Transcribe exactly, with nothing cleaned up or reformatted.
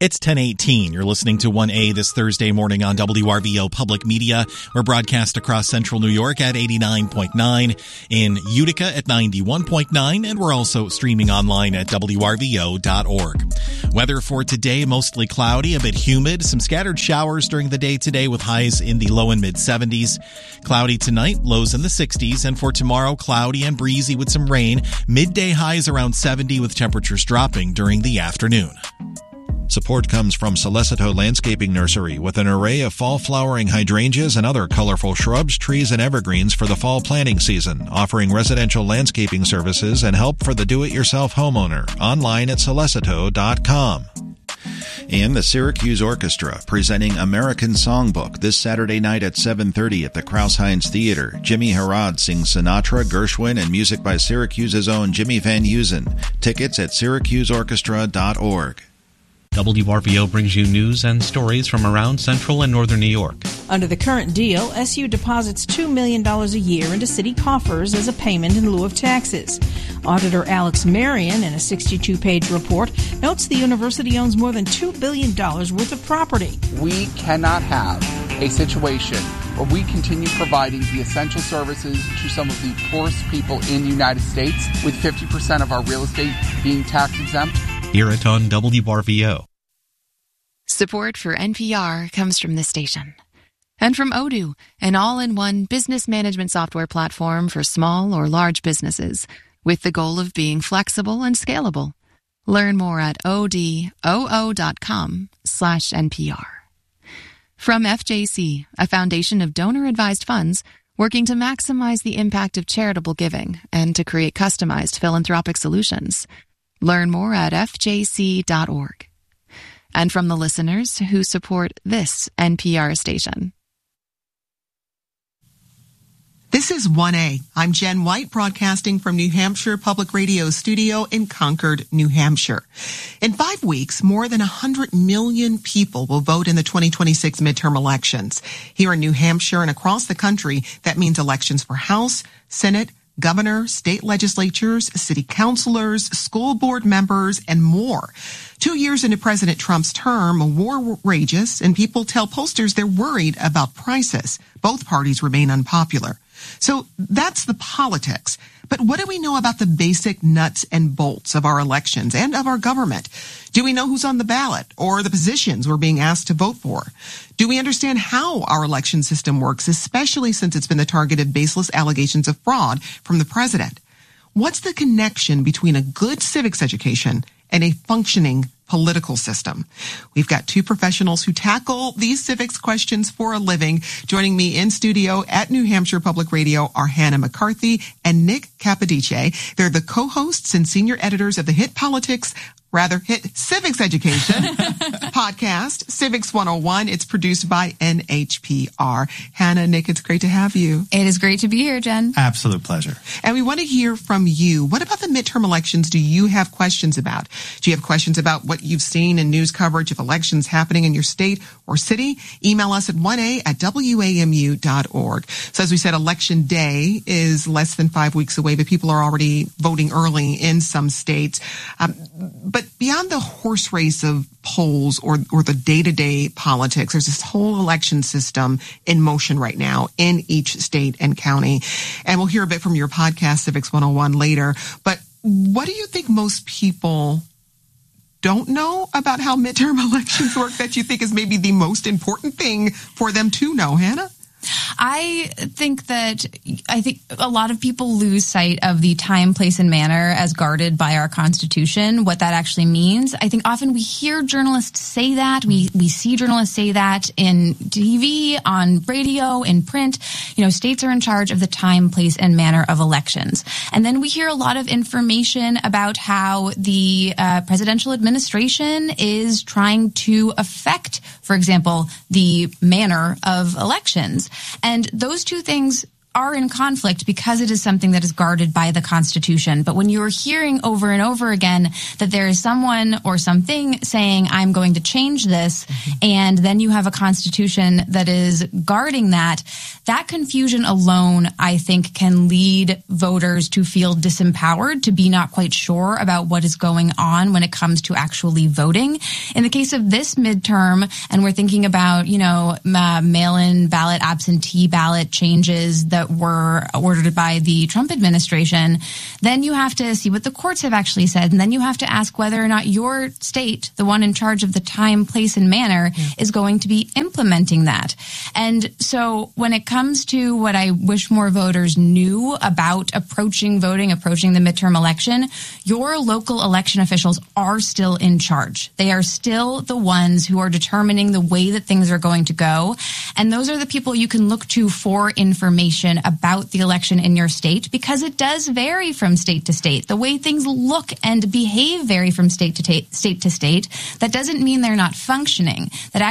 It's ten eighteen. You're listening to one A this Thursday morning on W R V O Public Media. We're broadcast across central New York at eighty-nine point nine, in Utica at ninety-one point nine, and we're also streaming online at W R V O dot org. Weather for today, mostly cloudy, a bit humid, some scattered showers during the day today with highs in the low and mid seventies. Cloudy tonight, lows in the sixties, and for tomorrow, cloudy and breezy with some rain. Midday highs around seventy with temperatures dropping during the afternoon. Support comes from Solicito Landscaping Nursery with an array of fall flowering hydrangeas and other colorful shrubs, trees, and evergreens for the fall planting season, offering residential landscaping services and help for the do-it-yourself homeowner. Online at solicito dot com. And the Syracuse Orchestra presenting American Songbook this Saturday night at seven thirty at the Krause-Heinz Theater. Jimmy Harrod sings Sinatra, Gershwin, and music by Syracuse's own Jimmy Van Heusen. Tickets at syracuse orchestra dot org. W R V O brings you news and stories from around central and northern New York. Under the current deal, S U deposits two million dollars a year into city coffers as a payment in lieu of taxes. Auditor Alex Marion, in a sixty-two page report, notes the university owns more than two billion dollars worth of property. We cannot have a situation where we continue providing the essential services to some of the poorest people in the United States with fifty percent of our real estate being tax exempt. Hear it on W R V O. Support for N P R comes from this station. And from Odoo, an all-in-one business management software platform for small or large businesses, with the goal of being flexible and scalable. Learn more at odoo dot com slash NPR. From F J C, a foundation of donor-advised funds working to maximize the impact of charitable giving and to create customized philanthropic solutions. Learn more at F J C dot org. And from the listeners who support this N P R station. This is one A. I'm Jen White, broadcasting from New Hampshire Public Radio Studio in Concord, New Hampshire. In five weeks, more than one hundred million people will vote in the twenty twenty-six midterm elections. Here in New Hampshire and across the country, that means elections for House, Senate, governor, state legislatures, city councilors, school board members, and more. Two years into President Trump's term, a war rages, and people tell pollsters they're worried about prices. Both parties remain unpopular. So that's the politics. But what do we know about the basic nuts and bolts of our elections and of our government? Do we know who's on the ballot or the positions we're being asked to vote for? Do we understand how our election system works, especially since it's been the target of baseless allegations of fraud from the president? What's the connection between a good civics education and a functioning political system? We've got two professionals who tackle these civics questions for a living. Joining me in studio at New Hampshire Public Radio are Hannah McCarthy and Nick Capodice. They're the co-hosts and senior editors of the hit politics, rather hit civics education podcast, Civics one oh one. It's produced by N H P R. Hannah, Nick, it's great to have you. It is great to be here, Jen. Absolute pleasure. And we want to hear from you. What about the midterm elections do you have questions about? Do you have questions about what you've seen in news coverage of elections happening in your state or city? Email us at one A at W A M U dot org. So as we said, election day is less than five weeks away, but people are already voting early in some states. Um, but beyond the horse race of polls or, or the day-to-day politics, there's this whole election system in motion right now in each state and county. And we'll hear a bit from your podcast, Civics one oh one, later. But what do you think most people don't know about how midterm elections work that you think is maybe the most important thing for them to know, Hannah? I think that I think a lot of people lose sight of the time, place, and manner as guarded by our Constitution, what that actually means. I think often we hear journalists say that. We we see journalists say that in T V, on radio, in print. You know, states are in charge of the time, place, and manner of elections. And then we hear a lot of information about how the uh, presidential administration is trying to affect, for example, the manner of elections. And those two things are in conflict because it is something that is guarded by the Constitution. But when you're hearing over and over again that there is someone or something saying, I'm going to change this, mm-hmm. and then you have a Constitution that is guarding that, that confusion alone, I think, can lead voters to feel disempowered, to be not quite sure about what is going on when it comes to actually voting. In the case of this midterm, and we're thinking about, you know, uh, mail-in ballot, absentee ballot changes that were ordered by the Trump administration, then you have to see what the courts have actually said, and then you have to ask whether or not your state, the one in charge of the time, place, and manner, yeah. is going to be implementing that. And so when it comes to what I wish more voters knew about approaching voting, approaching the midterm election, your local election officials are still in charge. They are still the ones who are determining the way that things are going to go. And those are the people you can look to for information about the election in your state, because it does vary from state to state. The way things look and behave vary from state to ta- state to state. That doesn't mean they're not functioning. That